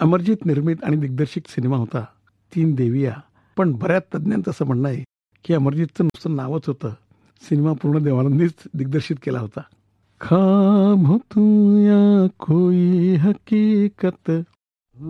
अमरजीत निर्मित आणि दिग्दर्शित सिनेमा होता तीन देविया. पण बऱ्याच तज्ज्ञांचं असं म्हणणं आहे की अमरजीतचं नुसतं नावच होतं, सिनेमा पूर्ण देवानंदीच दिग्दर्शित केला होता. ख्वाब हो तुम या कोई हकीकत